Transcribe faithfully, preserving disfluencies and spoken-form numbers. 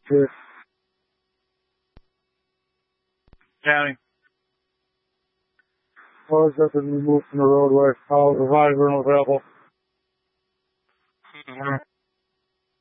Sure. County. Cars have been removed from the roadway. All reviver and available. Mhm.